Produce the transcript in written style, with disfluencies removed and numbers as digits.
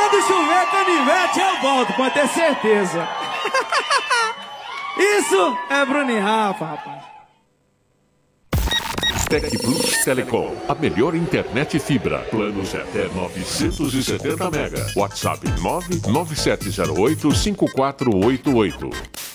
Quando chover canivete eu volto, pode ter certeza. Isso é Bruno e Rafa, rapaz. Tec Plus Telecom, a melhor internet fibra. Planos até 970 mega. WhatsApp 997085488.